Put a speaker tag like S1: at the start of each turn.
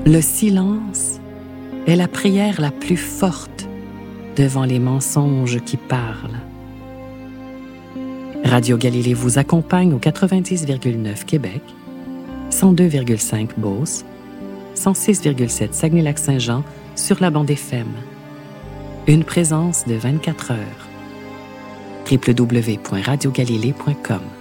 S1: Le silence est la prière la plus forte devant les mensonges qui parlent. Radio Galilée vous accompagne au 90,9 Québec, 102,5 Beauce, 106,7 Saguenay-Lac-Saint-Jean sur la bande FM. Une présence de 24 heures. www.radiogalilée.com